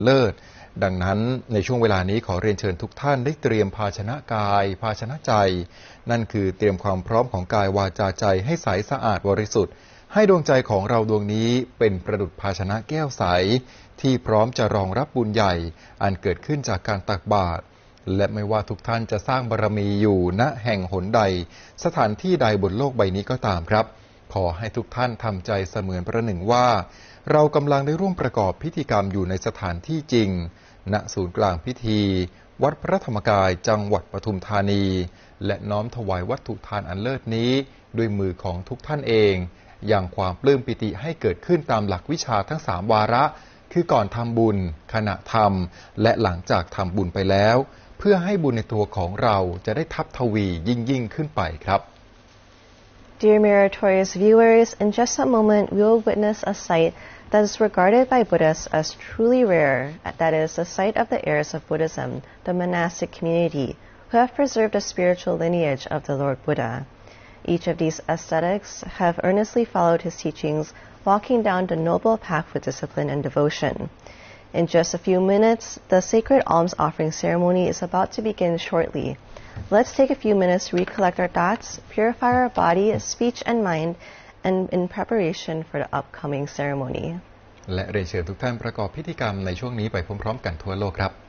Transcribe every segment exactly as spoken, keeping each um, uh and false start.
เลิศดังนั้นในช่วงเวลานี้ขอเรียนเชิญทุกท่านได้เตรียมภาชนะกายภาชนะใจนั่นคือเตรียมความพร้อมของกายวาจาใจให้ใสสะอาดบริสุทธิ์ให้ดวงใจของเราดวงนี้เป็นประดุจภาชนะแก้วใสที่พร้อมจะรองรับบุญใหญ่อันเกิดขึ้นจากการตักบาตรและไม่ว่าทุกท่านจะสร้างบารมีอยู่ณแห่งหนใดสถานที่ใดบนโลกใบนี้ก็ตามครับขอให้ทุกท่านทำใจเสมือนประหนึ่งว่าเรากำลังได้ร่วมประกอบพิธีกรรมอยู่ในสถานที่จริงณศูนย์กลางพิธีวัดพระธรรมกายจังหวัดปทุมธานีและน้อมถวายวัตถุทานอันเลิศนี้ด้วยมือของทุกท่านเองอย่างความปลื้มปิติให้เกิดขึ้นตามหลักวิชาทั้งสามวาระคือก่อนทำบุญขณะทำและหลังจากทำบุญไปแล้วเพื่อให้บุญในตัวของเราจะได้ทับทวียิ่งยิ่งขึ้นไปครับ Dear meritorious viewers, in just a moment we will witness a sight that is regarded by Buddhists as truly rare, that is, the sight of the heirs of Buddhism, the monastic community, who have preserved the spiritual lineage of the Lord Buddha. Each of these ascetics have earnestly followed his teachings, walking down the noble path with discipline and devotion. In just a few minutes, the sacred alms offering ceremony is about to begin shortly. Let's take a few minutes to recollect our thoughts, purify our body, speech, and mind, and in preparation for the upcoming ceremony. และเรียนเชิญทุกท่านประกอบพิธีกรรมในช่วงนี้ไปพร้อมๆกันทั่วโลกครับ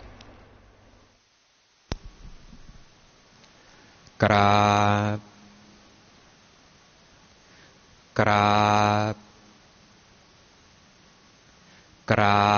กราบกราบกรา